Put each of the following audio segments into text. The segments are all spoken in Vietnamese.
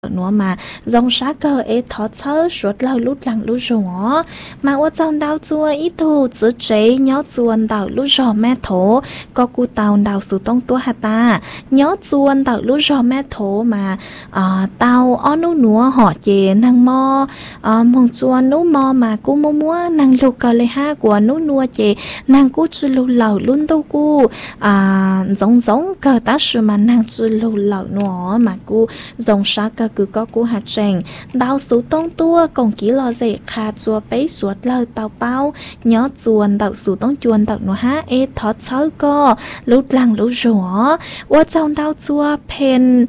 nữa mà dòng sát cơ ấy thọ chớ suốt lâu lút lặng lút rủa mà ở trong đào chua ít thu chữ chế nhớ chuồn đào lút rò mẹ thổ có cu tàu đào sù tông tua hạt ta nhớ chuồn đào lút rò mẹ thổ mà tàu ở nú núa họ chè năng mò mong chuồn nú mò mà cu mua mua năng lục cờ lê ha của nú nua chè năng cu chữ lù lẩu luôn đâu cu giống cờ ta sư mà năng chữ lù lẩu nữa mà cu dòng sát cơ cứ có cú hạt rèn đào số tông tua còn kỹ lo dễ khá chua bấy suốt lời tàu bao nhớ chuồn đào số tông chuồn đào nó ha ê thót sâu co lút lăng lút rủa ở trong đào chua pen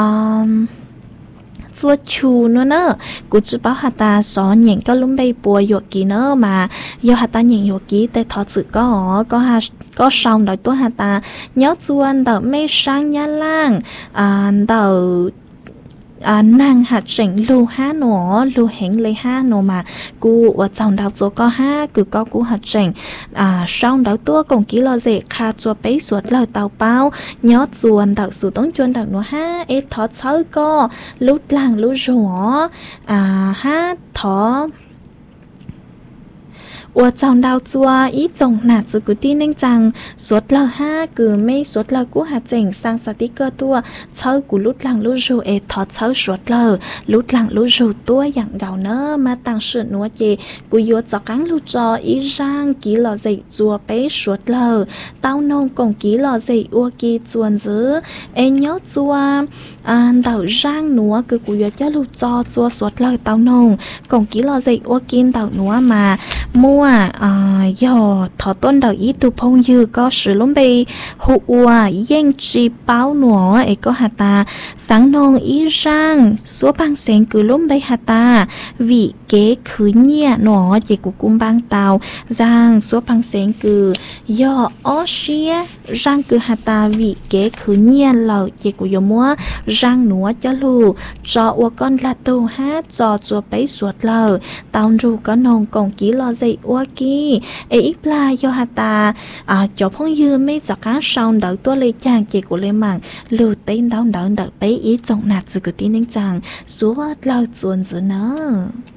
chua chù nữa nè cú chú bảo hạt ta xó nhện có lúng bay bùa dọa kỹ nữa mà do hạt ta nhện dọa kỹ để thọ sự có hạt có sòng đợi tua hạt ta nhớ chuồn đào mê sang nha lang đào nàng hạt rảnh lù ha nó lù hẹn lấy ha nó mà cu ở trong đào chỗ có ha cứ có cú hạt rảnh xong đào tua còn kỹ lo dễ khá cho bấy suốt lời tàu bao nhớ chuồn đào sự tống chuồn đào nó ha ế thọ sâu co lút làng lút rủa ha thọ ở trong đào chua ý trồng nạt sự cứ tin nên rằng suốt lờ ha cứ mấy suốt lờ của hạt chỉnh sang sa tí cơ tua sâu của lút làng lút rù ế thọt sâu suốt lờ lút làng lút rù tua dạng gạo nơ mà tăng sự núa chê của yếu cho cắn lút cho ý rang ký lò dậy chua bế suốt lờ tao nông còn ký lò dậy ua kì chuồn dứ ế nhớ chua đào rang núa cứ của yếu cho lút cho chua suốt lờ tao nông còn ký lò dậy ua kì đào núa mà mua do thọ tôn đầu ý tu phong dư có sự lắm bì hụ yên chỉ báo nổ ấy có hạt ta sáng nông ý rang số băng sen cứ lắm bì hạt ta vị kế khứ nhẹ nổ chỉ của cung băng tàu rang số băng sen cứ do ó xía rang cứ hạt ta vị kế khứ nhẹ lẩu chỉ của yo mua rang núa cho lù cho ô con là tu hát cho chùa bấy suốt lờ tao ru có nông còn ký lo dậy ô kì ấy ít là do hạt ta cho phong dư mấy giọt cá sòng đỡ tua lấy chàng chỉ của lấy mạng lưu tên đau đỡ đỡ bấy ý trọng nạt sự của tin nên chàng số lâu chuồn giữa nó